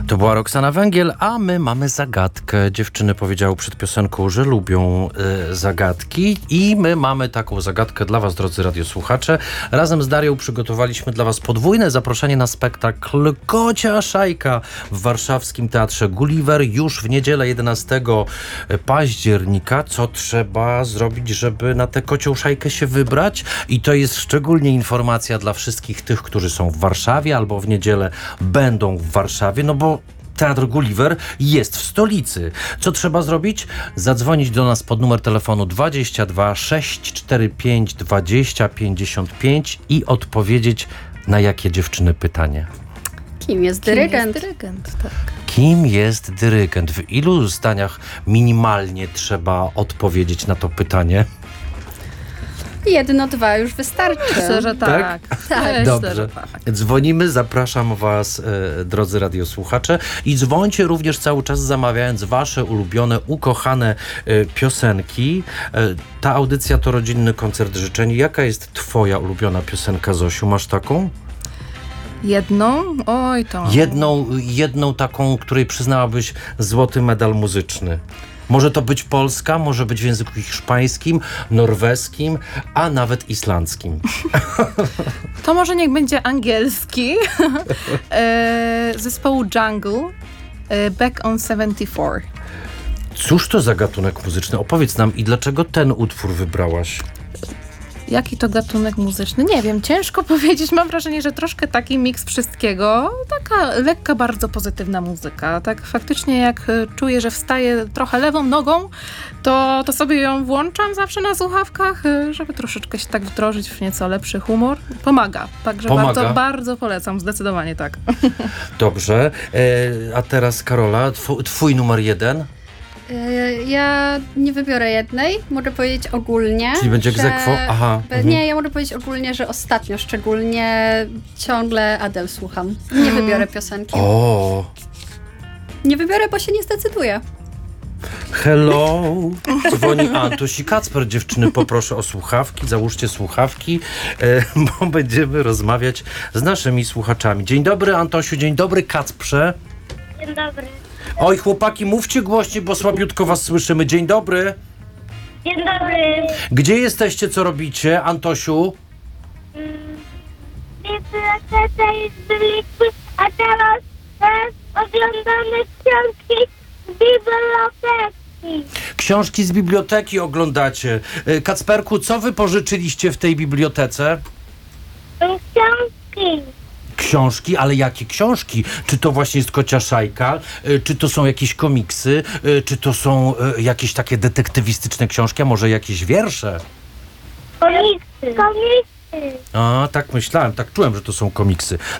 To była Roxana Węgiel, a my mamy zagadkę. Dziewczyny powiedziały przed piosenką, że lubią zagadki i my mamy taką zagadkę dla was, drodzy radiosłuchacze. Razem z Darią przygotowaliśmy dla was podwójne zaproszenie na spektakl Kocia Szajka w warszawskim Teatrze Gulliver już w niedzielę 11 października. Co trzeba zrobić, żeby na tę kocią szajkę się wybrać? I to jest szczególnie informacja dla wszystkich tych, którzy są w Warszawie albo w niedzielę będą w Warszawie, no bo Teatr Gulliver jest w stolicy. Co trzeba zrobić? Zadzwonić do nas pod numer telefonu 22 645 20 55 i odpowiedzieć na jakie, dziewczyny, pytanie? Kim jest dyrygent? Tak. Kim jest dyrygent? W ilu zdaniach minimalnie trzeba odpowiedzieć na to pytanie? Jedno, dwa już wystarczy. Myślę, że tak. Myślę, Dobrze. że tak. Dzwonimy, zapraszam was, drodzy radiosłuchacze, i dzwońcie również cały czas, zamawiając wasze ulubione, ukochane piosenki. Ta audycja to rodzinny koncert życzeń. Jaka jest twoja ulubiona piosenka, Zosiu? Masz taką? Jedną? Oj, to... Jedną taką, której przyznałabyś złoty medal muzyczny. Może to być polska, może być w języku hiszpańskim, norweskim, a nawet islandzkim. To może niech będzie angielski. Zespołu Jungle. Back on 74. Cóż to za gatunek muzyczny? Opowiedz nam, i dlaczego ten utwór wybrałaś? Jaki to gatunek muzyczny? Nie wiem, ciężko powiedzieć. Mam wrażenie, że troszkę taki miks wszystkiego. Taka lekka, bardzo pozytywna muzyka. Tak faktycznie jak czuję, że wstaję trochę lewą nogą, to sobie ją włączam zawsze na słuchawkach, żeby troszeczkę się tak wdrożyć w nieco lepszy humor. Pomaga. Także Pomaga. bardzo polecam. Zdecydowanie tak. Dobrze. A teraz Karola, twój numer 1. Ja nie wybiorę jednej, mogę powiedzieć ogólnie. Czyli będzie że... egz aequo? Aha. Nie, ja mogę powiedzieć ogólnie, że ostatnio szczególnie ciągle Adele słucham. Nie wybiorę piosenki. O, Nie wybiorę, bo się nie zdecyduję. hello. Dzwoni Antoś i Kacper. Dziewczyny, poproszę o słuchawki. Załóżcie słuchawki, bo będziemy rozmawiać z naszymi słuchaczami. Dzień dobry, Antosiu. Dzień dobry, Kacprze. Dzień dobry. Oj, chłopaki, mówcie głośniej, bo słabiutko was słyszymy. Dzień dobry. Dzień dobry. Gdzie jesteście, co robicie, Antosiu? Bibliotece byliśmy, a teraz oglądamy książki z biblioteki. Książki z biblioteki oglądacie. Kacperku, co wy pożyczyliście w tej bibliotece? Książki. Książki, ale jakie książki? Czy to właśnie jest Kocia Szajka? Czy to są jakieś komiksy? Czy to są jakieś takie detektywistyczne książki? A może jakieś wiersze? Komiksy. Komiksy. A, tak myślałem, tak czułem, że to są komiksy.